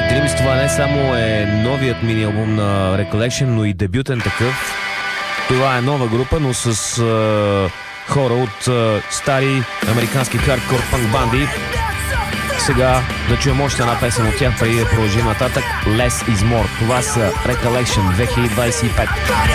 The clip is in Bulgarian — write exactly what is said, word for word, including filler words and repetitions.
Dreams, това не само е новият мини-албум на Recollection, но и дебютен такъв. Това е нова група, но с uh, хора от uh, стари американски хардкор панк банди. Сега да чуем още една песен от тях, преди да продължим нататък. Less is more. Това са Recollection две хиляди двадесет и пет.